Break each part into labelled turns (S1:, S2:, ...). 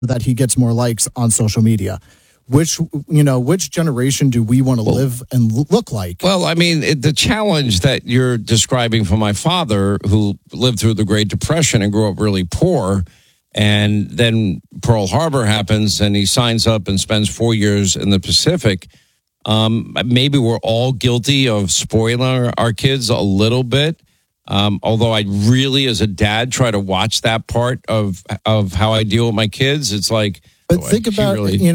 S1: that he gets more likes on social media. Which generation do we want to live and look like?
S2: Well, I mean, the challenge that you're describing for my father, who lived through the Great Depression and grew up really poor, and then Pearl Harbor happens and he signs up and spends 4 years in the Pacific. Maybe we're all guilty of spoiling our kids a little bit. Although I really, as a dad, try to watch that part of how I deal with my kids. It's like,
S1: but think about,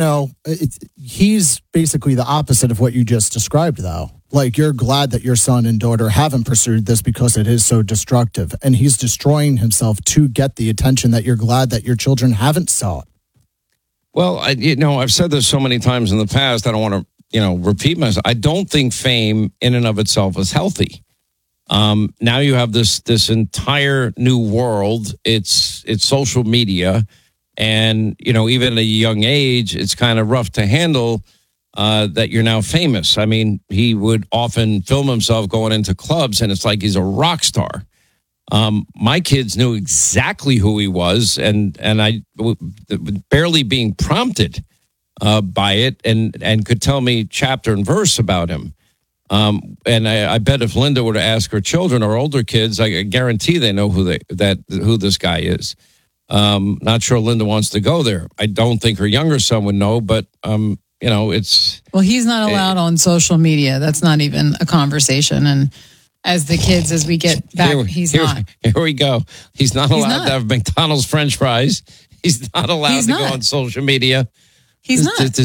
S1: he's basically the opposite of what you just described, though. Like, you're glad that your son and daughter haven't pursued this because it is so destructive. And he's destroying himself to get the attention that you're glad that your children haven't sought.
S2: Well, I've said this so many times in the past, I don't want to, repeat myself. I don't think fame in and of itself is healthy. Now you have this entire new world. It's social media. And, even at a young age, it's kind of rough to handle that you're now famous. I mean, he would often film himself going into clubs, and it's like he's a rock star. My kids knew exactly who he was, and I barely being prompted by it, and could tell me chapter and verse about him. And I bet if Linda were to ask her children or older kids, I guarantee they know who this guy is. Not sure Linda wants to go there. I don't think her younger son would know, but it's.
S3: Well, he's not allowed on social media. That's not even a conversation. And as we get back, he's not.
S2: Here we go. He's not allowed to have McDonald's French fries. He's not allowed to go on social media.
S3: He's not.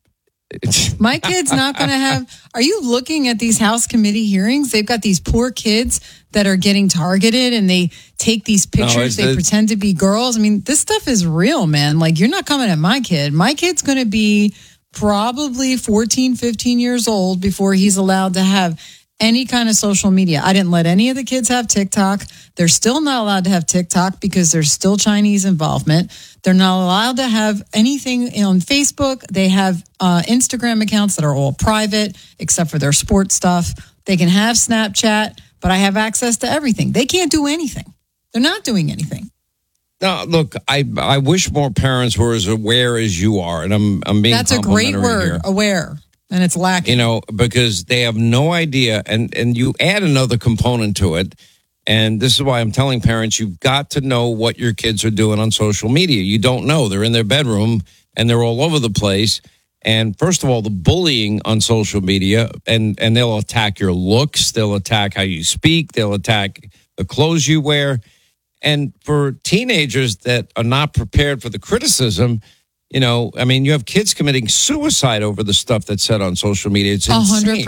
S3: My kid's not going to have. Are you looking at these House committee hearings? They've got these poor kids that are getting targeted, and they take these pictures. They pretend to be girls. I mean, this stuff is real, man. Like, you're not coming at my kid. My kid's going to be probably 14, 15 years old before he's allowed to have any kind of social media. I didn't let any of the kids have TikTok. They're still not allowed to have TikTok because there's still Chinese involvement. They're not allowed to have anything on Facebook. They have Instagram accounts that are all private, except for their sports stuff. They can have Snapchat, but I have access to everything. They can't do anything. They're not doing anything.
S2: No, look, I wish more parents were as aware as you are, and I'm being.
S3: That's a great word, here. Aware. And it's lacking.
S2: Because they have no idea. And you add another component to it. And this is why I'm telling parents, you've got to know what your kids are doing on social media. You don't know. They're in their bedroom and they're all over the place. And first of all, the bullying on social media, and they'll attack your looks. They'll attack how you speak. They'll attack the clothes you wear. And for teenagers that are not prepared for the criticism, you have kids committing suicide over the stuff that's said on social media. It's insane.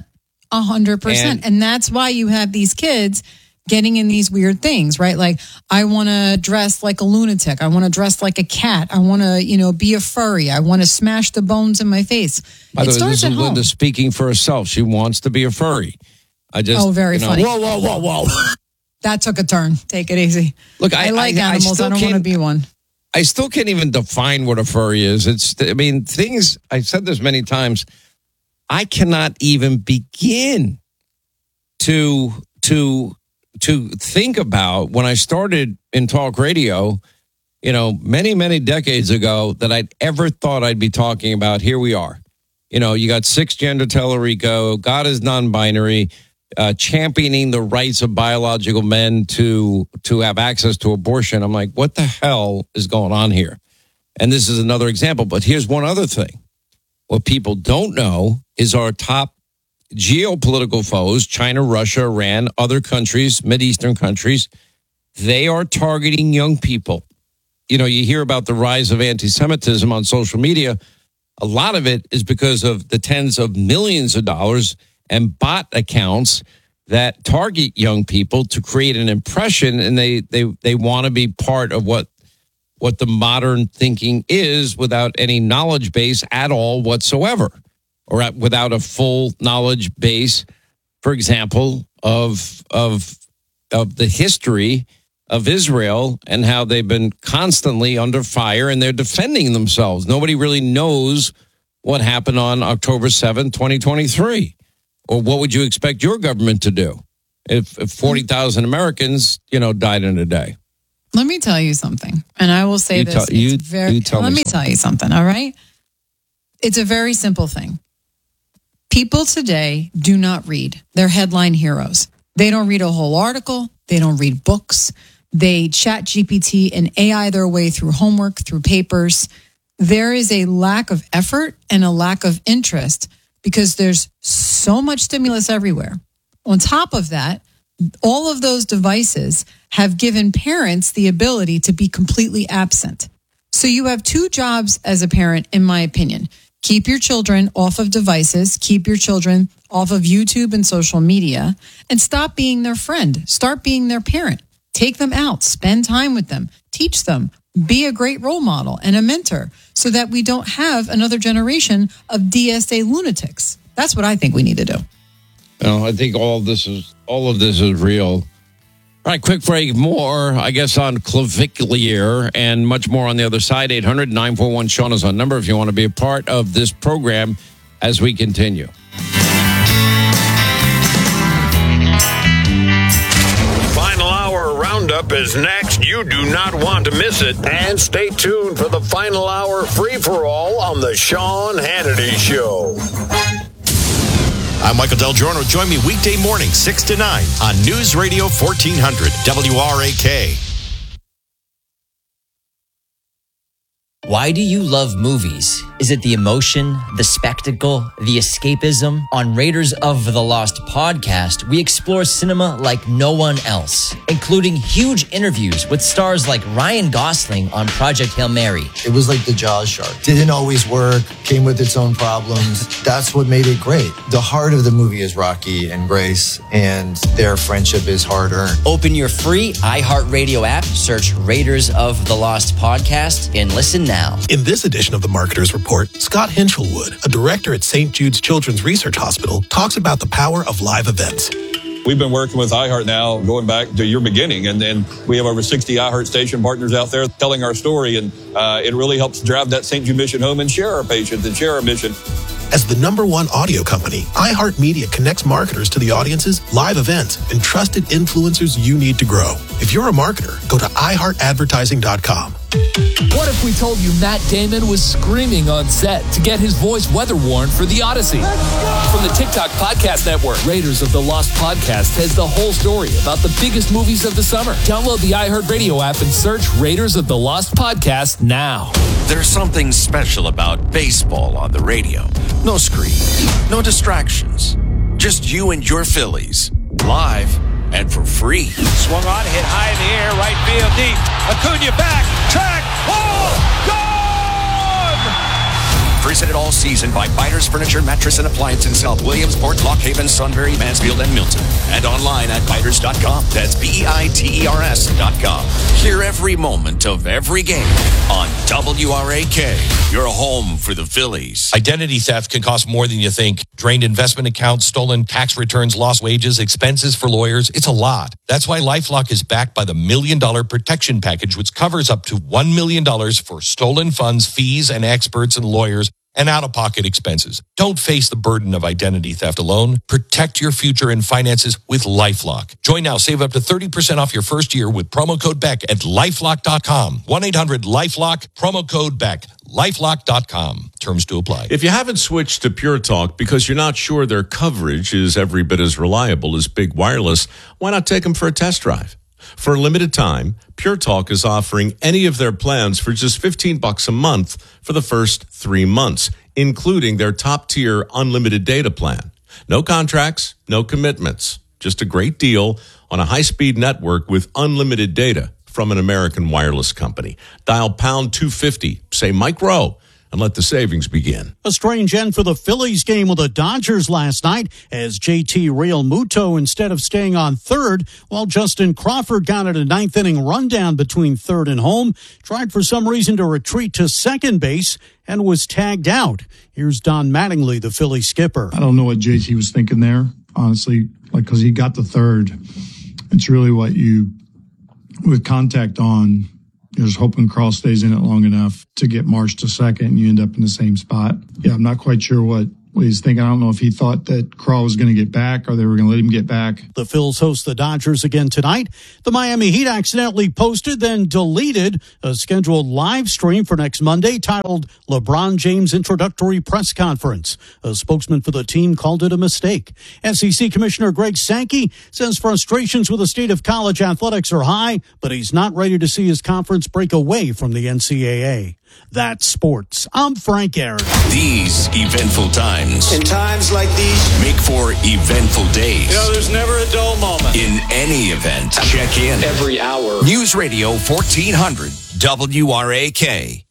S3: 100%. And that's why you have these kids getting in these weird things, right? Like, I want to dress like a lunatic. I want to dress like a cat. I want to, be a furry. I want to smash the bones in my face.
S2: By the way, this is Linda speaking for herself. She wants to be a furry.
S3: Very funny.
S1: Whoa.
S3: That took a turn. Take it easy.
S2: Look,
S3: I like animals. I don't want to be one.
S2: I still can't even define what a furry is. Things, I've said this many times, I cannot even begin to think about when I started in talk radio, many, many decades ago, that I'd ever thought I'd be talking about. Here we are. You got 6-gender Tellerico, God is non-binary, championing the rights of biological men to have access to abortion. I'm like, what the hell is going on here? And this is another example. But here's one other thing. What people don't know is our top geopolitical foes, China, Russia, Iran, other countries, Mideastern countries, they are targeting young people. You hear about the rise of anti-Semitism on social media. A lot of it is because of the tens of millions of dollars and bot accounts that target young people to create an impression, and they want to be part of what the modern thinking is without any knowledge base at all whatsoever, or without a full knowledge base, for example, of the history of Israel and how they've been constantly under fire and they're defending themselves. Nobody really knows what happened on October 7th, 2023. Or what would you expect your government to do if 40,000 Americans, died in a day?
S3: Let me tell you something, and I will say this. Let me tell you something, all right? It's a very simple thing. People today do not read. They're headline heroes. They don't read a whole article. They don't read books. They chat GPT and AI their way through homework, through papers. There is a lack of effort and a lack of interest because there's so much stimulus everywhere. On top of that, all of those devices have given parents the ability to be completely absent. So you have two jobs as a parent, in my opinion. Keep your children off of devices, keep your children off of YouTube and social media, and stop being their friend. Start being their parent. Take them out, spend time with them, teach them, be a great role model and a mentor so that we don't have another generation of DSA lunatics. That's what I think we need to do.
S2: I think all of this is real. All right, quick break. More, I guess, on Claviclier and much more on the other side. 800-941-SEAN is on number if you want to be a part of this program as we continue.
S4: Final Hour Roundup is next. You do not want to miss it. And stay tuned for the Final Hour free-for-all on the Sean Hannity Show. I'm Michael Del Giorno. Join me weekday morning, 6 to 9 on News Radio 1400 WRAK.
S5: Why do you love movies? Is it the emotion, the spectacle, the escapism? On Raiders of the Lost podcast, we explore cinema like no one else, including huge interviews with stars like Ryan Gosling on Project Hail Mary.
S6: It was like the Jaws shark. Didn't always work, came with its own problems. That's what made it great. The heart of the movie is Rocky and Grace, and their friendship is hard-earned.
S5: Open your free iHeartRadio app, search Raiders of the Lost podcast, and listen now.
S7: In this edition of the Marketer's Report, Scott Hinchelwood, a director at St. Jude's Children's Research Hospital, talks about the power of live events.
S8: We've been working with iHeart now going back to your beginning, and then we have over 60 iHeart station partners out there telling our story, and it really helps drive that St. Jude mission home and share our patients and share our mission.
S7: As the #1 audio company, iHeartMedia connects marketers to the audiences, live events, and trusted influencers you need to grow. If you're a marketer, go to iHeartAdvertising.com.
S9: What if we told you Matt Damon was screaming on set to get his voice weather worn for the Odyssey? From the TikTok Podcast Network, Raiders of the Lost podcast has the whole story about the biggest movies of the summer. Download the iHeartRadio app and search Raiders of the Lost podcast now.
S10: There's something special about baseball on the radio. No screen, no distractions. Just you and your Phillies, live and for free.
S11: Swung on, hit high in the air, right field deep. Acuna back, track, ball, gone!
S10: Presented all season by Biters Furniture, Mattress, and Appliance in South Williamsport, Lock Haven, Sunbury, Mansfield, and Milton. And online at biters.com. That's BEITERS.com. Hear every moment of every game on WRAK. Your home for the Phillies.
S12: Identity theft can cost more than you think. Drained investment accounts, stolen tax returns, lost wages, expenses for lawyers. It's a lot. That's why LifeLock is backed by the $1 Million Protection Package, which covers up to $1 million for stolen funds, fees, and experts and lawyers and out-of-pocket expenses. Don't face the burden of identity theft alone. Protect your future and finances with LifeLock. Join now. Save up to 30% off your first year with promo code BECK at LifeLock.com. 1-800-LifeLock, promo code BECK. LifeLock.com. Terms to apply.
S13: If you haven't switched to Pure Talk because you're not sure their coverage is every bit as reliable as Big Wireless, why not take them for a test drive? For a limited time, Pure Talk is offering any of their plans for just $15 a month for the first 3 months, including their top-tier unlimited data plan. No contracts, no commitments, just a great deal on a high-speed network with unlimited data from an American wireless company. Dial pound 250, say Mike Rowe, and let the savings begin.
S14: A strange end for the Phillies game with the Dodgers last night as JT Realmuto, instead of staying on third, while Justin Crawford got at a ninth-inning rundown between third and home, tried for some reason to retreat to second base and was tagged out. Here's Don Mattingly, the Philly skipper.
S15: I don't know what JT was thinking there, honestly, because he got the third. It's really what you, with contact on, you're just hoping Carl stays in it long enough to get Marsh to second, and you end up in the same spot. Yeah, I'm not quite sure what what he's thinking. I don't know if he thought that Craw was going to get back or they were going to let him get back.
S14: The Phils host the Dodgers again tonight. The Miami Heat accidentally posted, then deleted a scheduled live stream for next Monday titled LeBron James Introductory Press Conference. A spokesman for the team called it a mistake. SEC Commissioner Greg Sankey says frustrations with the state of college athletics are high, but he's not ready to see his conference break away from the NCAA. That's sports. I'm Frank Aaron.
S10: These eventful times.
S16: In times like these.
S10: Make for eventful days.
S16: You know, there's never a dull moment.
S10: In any event, check in.
S16: Every hour.
S10: News Radio 1400 WRAK.